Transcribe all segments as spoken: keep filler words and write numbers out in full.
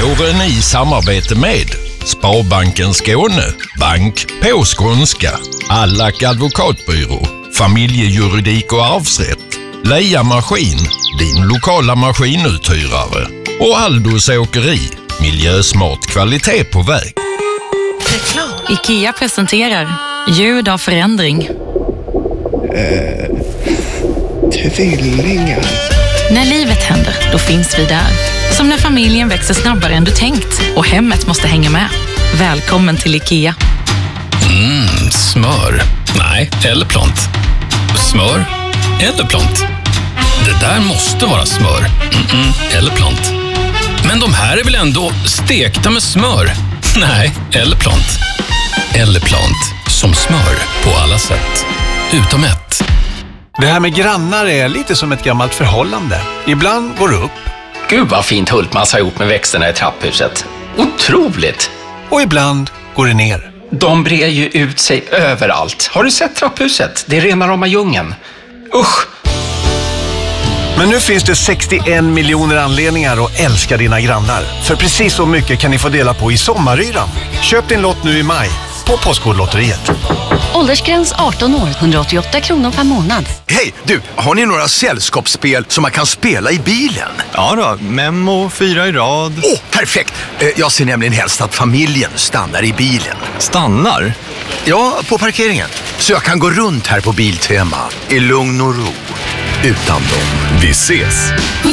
får en i samarbete med Sparbanken Skåne, bank på skånska, Allack advokatbyrå, familjejuridik och arvsrätt, Leia Maskin, din lokala maskinuthyrare och Aldos Åkeri, miljösmart kvalitet på väg. IKEA presenterar ljud av förändring. Uh, tvillingar. När livet händer, då finns vi där. Som när familjen växer snabbare än du tänkt och hemmet måste hänga med. Välkommen till IKEA. Mm, smör. Nej, eller plont. Smör eller plont. Det där måste vara smör. Mm-mm, eller plont. Men de här är väl ändå stekta med smör? Nej, eller plont. Eller plont. Som smör på alla sätt. Utom ett. Det här med grannar är lite som ett gammalt förhållande. Ibland går det upp. Gud vad fint Hultmans har gjort med växterna i trapphuset. Otroligt! Och ibland går det ner. De brer ju ut sig överallt. Har du sett trapphuset? Det är rena rama djungeln. Usch! Men nu finns det sextioen miljoner anledningar att älska dina grannar. För precis så mycket kan ni få dela på i sommaryran. Köp din lott nu i maj på Postkodlotteriet. Åldersgräns arton år, hundraåttioåtta kronor per månad. Hej, du, har ni några sällskapsspel som man kan spela i bilen? Ja då, Memo, fyra i rad. Åh, oh, perfekt! Jag ser nämligen helst att familjen stannar i bilen. Stannar? Ja, på parkeringen. Så jag kan gå runt här på Biltema i lugn och ro. Utan dem. Vi ses!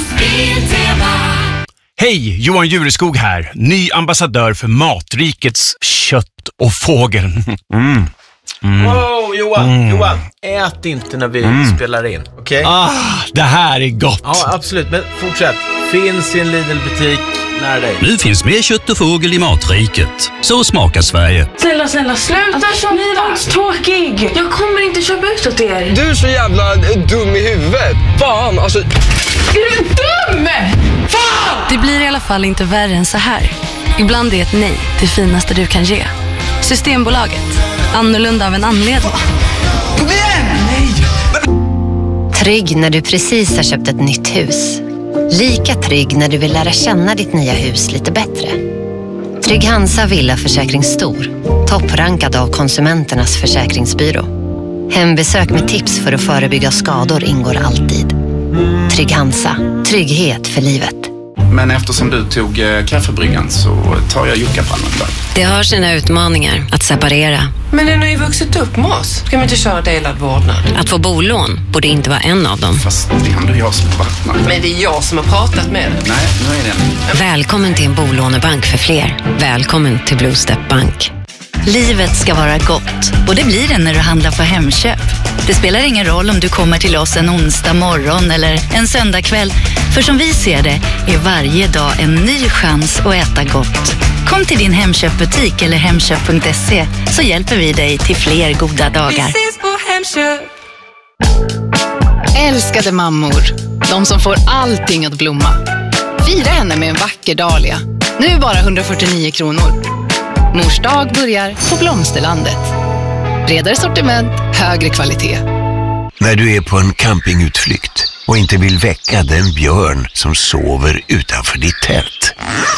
Hej, Johan Jureskog här. Ny ambassadör för Matrikets kött och fågel. Mm. Mm. Wow, Johan, Mm. Johan, ät inte när vi Mm. spelar in, okej? Okay? Ah, det här är gott. Ja, absolut, men fortsätt. Finns i en Lidl-butik nära dig. Nu finns mer kött och fågel i Matriket. Så smakar Sverige. Snälla, snälla, sluta alltså, köpa. Ni är tråkig. Jag kommer inte köpa ut åt er. Du är så jävla dum i huvudet. Fan, alltså... Är du dum? Fan! Det blir i alla fall inte värre än så här. Ibland är ett nej det finaste du kan ge. Systembolaget. Annorlunda av en anledning. Kom igen! Nej! Trygg när du precis har köpt ett nytt hus. Lika trygg när du vill lära känna ditt nya hus lite bättre. Trygg Hansa Villaförsäkring Stor. Topprankad av Konsumenternas försäkringsbyrå. Hembesök med tips för att förebygga skador ingår alltid. Trygg Hansa. Trygghet för livet. Men eftersom du tog eh, kaffebryggan så tar jag juckapallen då. Det har sina utmaningar att separera. Men den har ju vuxit upp med oss. Ska vi inte köra delad vårdnad? Att få bolån borde inte vara en av dem. Fast det är ändå jag som har varit. Men det är jag som har pratat med dig. Nej, nu är det. Välkommen till en bolånebank för fler. Välkommen till Blue Step Bank. Livet ska vara gott och det blir det när du handlar på Hemköp. Det spelar ingen roll om du kommer till oss en onsdag morgon eller en söndag kväll. För som vi ser det är varje dag en ny chans att äta gott. Kom till din Hemköpbutik eller hemköp punkt se så hjälper vi dig till fler goda dagar. Vi ses på Hemköp. Älskade mammor, de som får allting att blomma. Fira henne med en vacker dahlia. Nu bara hundrafyrtionio kronor. Mors dag börjar på Blomsterlandet. Bredare sortiment, högre kvalitet. När du är på en campingutflykt och inte vill väcka den björn som sover utanför ditt tält.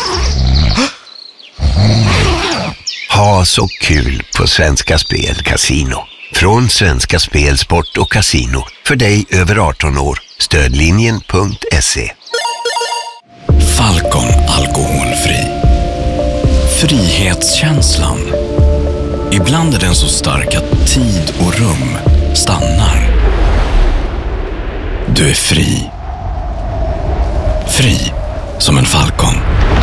Ha så kul på Svenska Spel Casino. Från Svenska Spel, Sport och Casino. För dig över arton år. Stödlinjen punkt se. Falcon alkoholfri. Frihetskänslan. Ibland är den så stark att tid och rum stannar. Du är fri. Fri som en falcon.